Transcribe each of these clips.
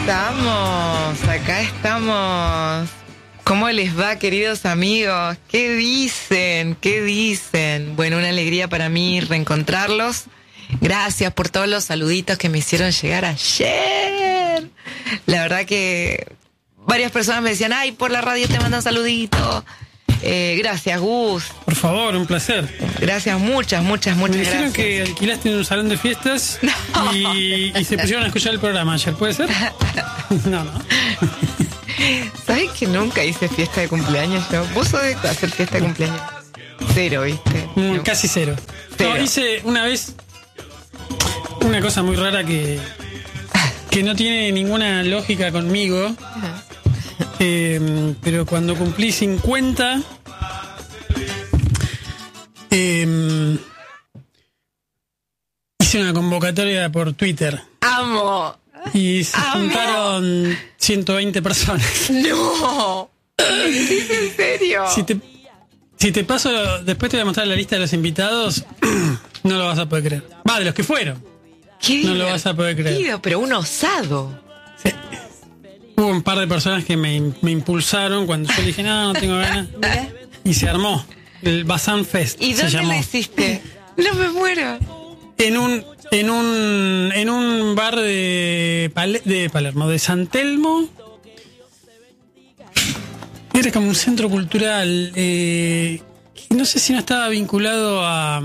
acá estamos. ¿Cómo les va, queridos amigos? ¿Qué dicen? Bueno, una alegría para mí reencontrarlos. Gracias por todos los saluditos que me hicieron llegar ayer. La verdad que varias personas me decían, ay, por la radio te mandan saluditos. Gracias, Gus. Por favor, un placer. Gracias, muchas Me dijeron gracias. que alquilaste un salón de fiestas y se pusieron a escuchar el programa ayer, ¿puede ser? No. ¿Sabes que nunca hice fiesta de cumpleaños yo? ¿Vos sos de hacer fiesta de cumpleaños? Cero, ¿viste? Casi cero. No, hice una vez una cosa muy rara que no tiene ninguna lógica conmigo. Pero cuando cumplí 50 hice una convocatoria por Twitter. ¡Amo! Y se juntaron 120 personas. ¡No! ¿Es en serio? Si te paso, después te voy a mostrar la lista de los invitados. No lo vas a poder creer. Va, de los que fueron. ¿Qué no lo vas a poder creer. Pero un osado. Sí. Hubo un par de personas que me impulsaron cuando yo dije, no tengo ganas. Y se armó. El Bazán Fest. ¿Y dónde lo hiciste? No me muero. En un bar de Palermo, de San Telmo. Era como un centro cultural. No sé si no estaba vinculado a...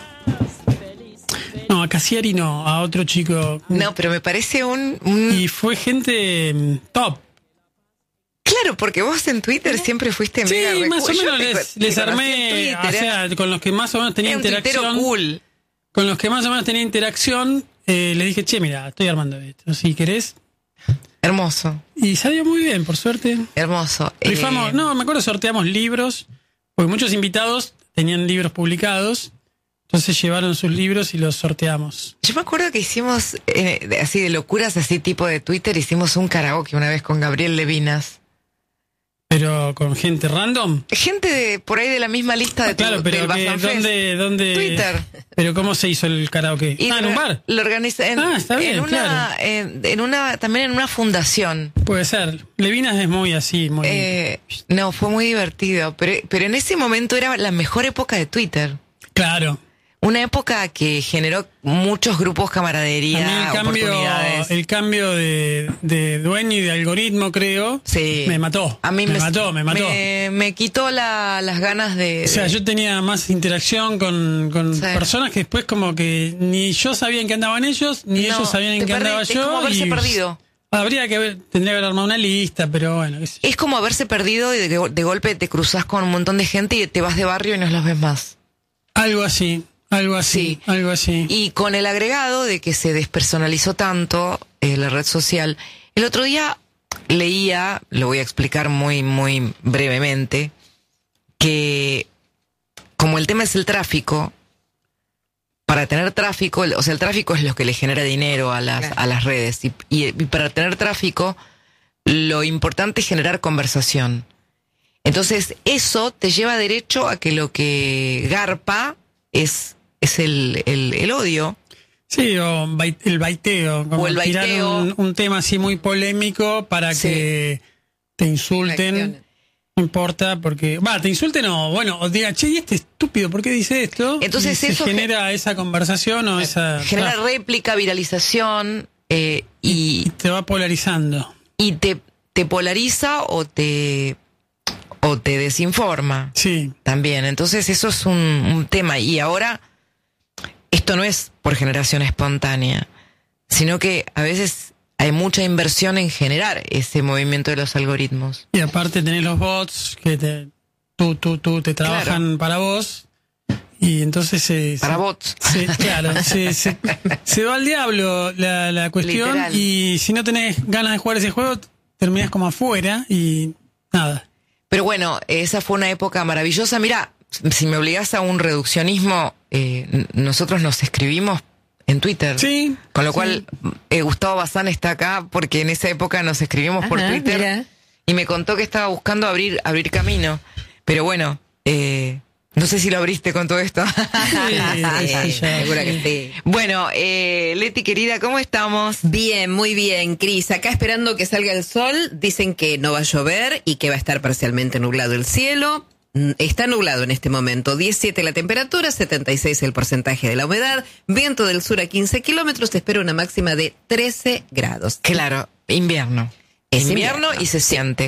No, a Cassiari no, a otro chico. No, pero me parece Y fue gente top. Claro, porque vos en Twitter siempre fuiste sí, mega más o menos les armé, o sea, con los que más o menos tenía interacción. Cool. Con los que más o menos tenía interacción, les dije, che, mira, estoy armando esto. Si querés. Hermoso. Y salió muy bien, por suerte. Hermoso. Rifamos, no, me acuerdo, sorteamos libros, porque muchos invitados tenían libros publicados. Entonces llevaron sus libros y los sorteamos. Yo me acuerdo que hicimos, así de locuras, así tipo de Twitter, hicimos un karaoke una vez con Gabriel Levinas. ¿Pero con gente random? Gente de por ahí de la misma lista de claro, pero ¿dónde? Twitter. ¿Pero cómo se hizo el karaoke? En un bar. Lo organizé está bien, claro. También en una fundación. Puede ser. Levinas es muy así, muy... No, fue muy divertido. Pero en ese momento era la mejor época de Twitter. Claro. Una época que generó muchos grupos, camaradería, oportunidades. El cambio de dueño y de algoritmo, creo, sí. Me mató. A mí me mató. Me quitó las ganas de... O sea, yo tenía más interacción con sí. Personas que después como que ni yo sabía en qué andaban ellos, ni ellos sabían en qué andaba yo. Es como haberse perdido. Tendría que haber armado una lista, pero bueno. Es como haberse perdido y de golpe te cruzas con un montón de gente y te vas de barrio y no los ves más. Algo así. Y con el agregado de que se despersonalizó tanto la red social. El otro día leía, lo voy a explicar muy, muy brevemente, que como el tema es el tráfico, para tener tráfico, o sea, el tráfico es lo que le genera dinero a las redes. Y para tener tráfico, lo importante es generar conversación. Entonces, eso te lleva derecho a que lo que garpa es el odio. Sí, o el baiteo. Como o el baiteo. Tirar un tema así muy polémico para que te insulten. No importa, porque... te insulten o diga, che, ¿y este estúpido por qué dice esto? Entonces y eso genera esa conversación o esa... Genera réplica, viralización y te va polarizando. Y te polariza o te desinforma. Sí. También. Entonces eso es un tema. Y ahora, esto no es por generación espontánea, sino que a veces hay mucha inversión en generar ese movimiento de los algoritmos. Y aparte tenés los bots que te trabajan para vos. Y entonces para bots. Claro, se va al diablo la cuestión. Literal. Y si no tenés ganas de jugar ese juego, terminás como afuera y nada. Pero bueno, esa fue una época maravillosa. Mirá, si me obligás a un reduccionismo, nosotros nos escribimos en Twitter. Sí. Con lo cual, Gustavo Bazán está acá porque en esa época nos escribimos por Twitter. Mira. Y me contó que estaba buscando abrir camino. Pero bueno, No sé si lo abriste con todo esto. Sí, seguro que sí. Bueno, Leti querida, ¿cómo estamos? Bien, muy bien, Cris. Acá esperando que salga el sol. Dicen que no va a llover y que va a estar parcialmente nublado el cielo. Está nublado en este momento. 17 la temperatura, 76 el porcentaje de la humedad. Viento del sur a 15 kilómetros. Te espera una máxima de 13 grados. Claro, invierno. Es invierno y se siente.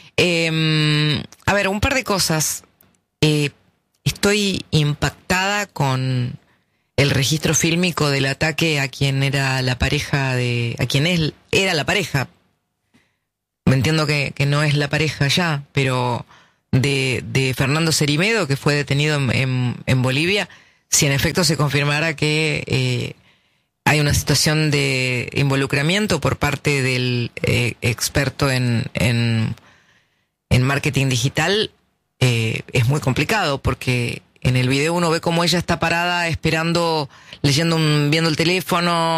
A ver, un par de cosas. Estoy impactada con el registro fílmico del ataque a quien era la pareja era la pareja. Me entiendo que no es la pareja ya, pero de Fernando Cerimedo, que fue detenido en Bolivia, si en efecto se confirmara que hay una situación de involucramiento por parte del experto en marketing digital, es muy complicado, porque en el video uno ve cómo ella está parada esperando, viendo el teléfono,